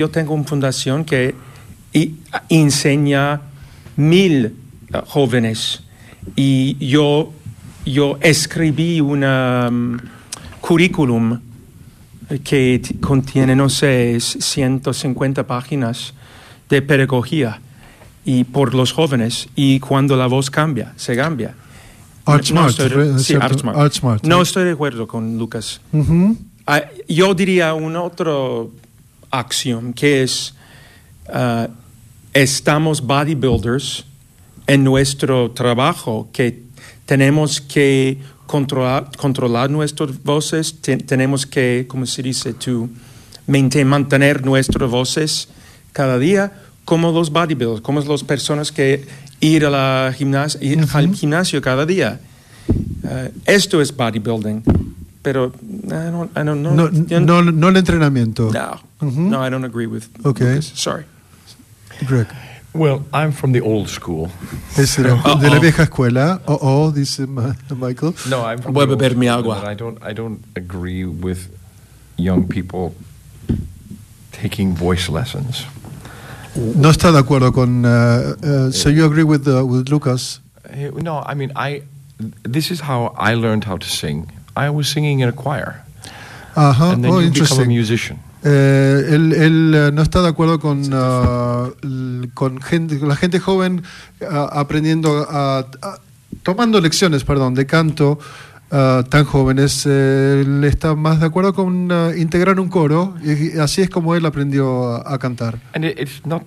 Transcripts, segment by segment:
Yo tengo una fundación que enseña 1,000 jóvenes y yo escribí un currículum que contiene, no sé, 150 páginas de pedagogía y por los jóvenes, y cuando la voz cambia, se cambia. ArtSmart. ArtSmart. No estoy de acuerdo con Lucas. Uh-huh. Yo diría un otro acción que es estamos bodybuilders en nuestro trabajo, que tenemos que controlar nuestras voces, tenemos que, ¿cómo se dice? Mantener nuestras voces cada día, como los bodybuilders, como las personas que ir al gimnasio cada día. Esto es bodybuilding, pero no el entrenamiento. No, I don't agree with Lucas. Sorry. Greg. Well, I'm from the old school. Es de la vieja escuela. Dice Michael. No, I'm from Voy a the old beber mi school, agua. but I don't agree with young people taking voice lessons. No está de acuerdo con. So you agree with Lucas? No, I mean, this is how I learned how to sing. I was singing in a choir. And then you become a musician. Él no está de acuerdo con la gente joven aprendiendo tomando lecciones, de canto tan jóvenes. Él está más de acuerdo con integrar un coro, y así es como él aprendió a cantar. And it's not.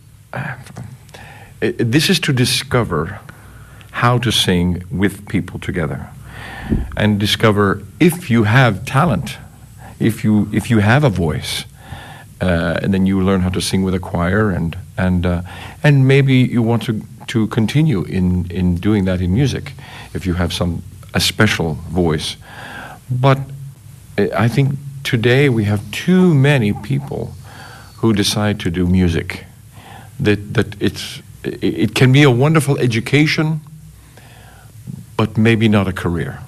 This is to discover how to sing with people together, and discover if you have talent. If you have a voice, and then you learn how to sing with a choir, and maybe you want to continue in doing that in music, if you have a special voice. But I think today we have too many people who decide to do music. That it can be a wonderful education, but maybe not a career.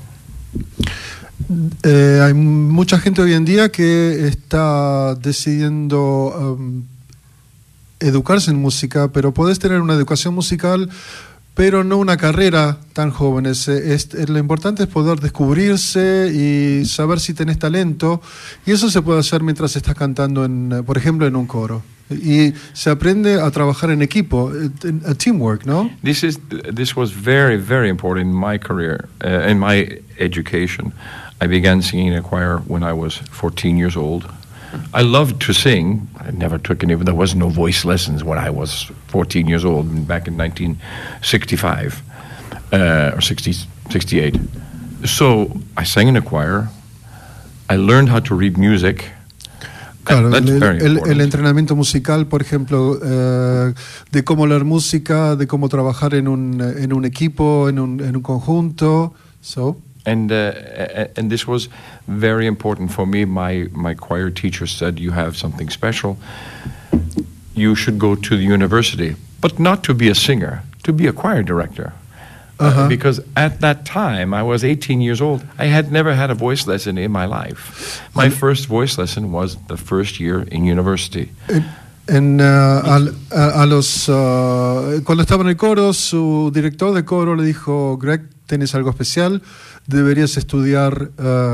Hay mucha gente hoy en día que está decidiendo educarse en música, pero podés tener una educación musical, pero no una carrera tan jóvenes. Lo importante es poder descubrirse y saber si tenés talento, y eso se puede hacer mientras estás cantando, por ejemplo, en un coro. Y se aprende a trabajar en equipo, a teamwork, ¿no? This was very, very important in my career, in my education. I began singing in a choir when I was 14 years old. I loved to sing. I never took any. There was no voice lessons when I was 14 years old, back in 1965 or 68. So I sang in a choir. I learned how to read music. Claro, el entrenamiento musical, por ejemplo, de cómo leer música, de cómo trabajar en un equipo, en un conjunto. And this was very important for me. My choir teacher said, you have something special. You should go to the university, but not to be a singer, to be a choir director. Because at that time, I was 18 years old. I had never had a voice lesson in my life. My first voice lesson was the first year in university. Cuando estaba en el coro, su director de coro le dijo, Greg, tenés algo especial, deberías estudiar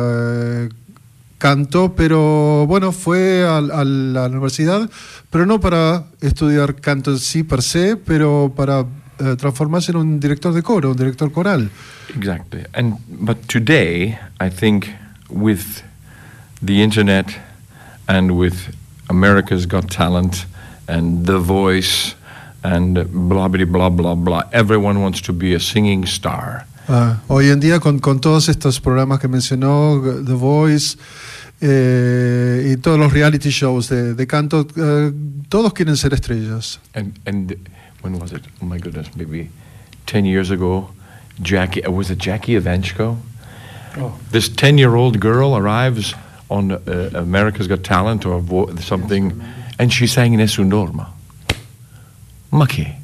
canto, pero bueno, fue a la universidad, pero no para estudiar canto en sí per se, pero para transformarse en un director de coro, un director coral. Exactly. But today, I think with the internet and with America's Got Talent and The Voice and blah, blah, blah, blah, blah, everyone wants to be a singing star. Hoy en día, con todos estos programas que mencionó, The Voice y todos los reality shows de canto, todos quieren ser estrellas. And when was it? Oh my goodness, maybe 10 years ago, was it Jackie Evanchiko? Oh. This 10-year-old girl arrives on America's Got Talent or something, and she sang Nessun Dorma. Mucky.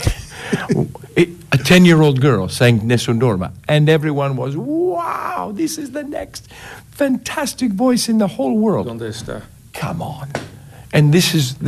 A 10-year-old girl sang Nessun Dorma, and everyone was, wow, this is the next fantastic voice in the whole world. ¿Dónde está? Come on. And this is